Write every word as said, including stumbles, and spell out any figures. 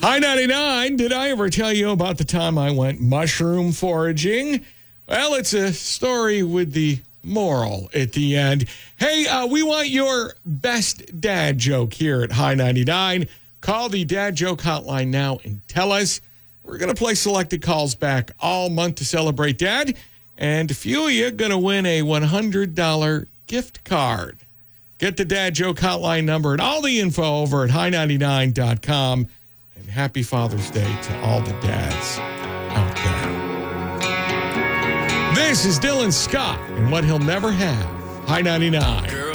Hi ninety-nine, did I ever tell you about the time I went mushroom foraging? Well, it's a story with the moral at the end. Hey, uh, we want your best dad joke here at Hi ninety-nine. Call the dad joke hotline now and tell us. We're going to play selected calls back all month to celebrate Dad. And a few of you are going to win a one hundred dollars gift card. Get the dad joke hotline number and all the info over at hi ninety-nine dot com. And happy Father's Day to all the dads out there. This is Dylan Scott and what he'll never have. Hi ninety-nine.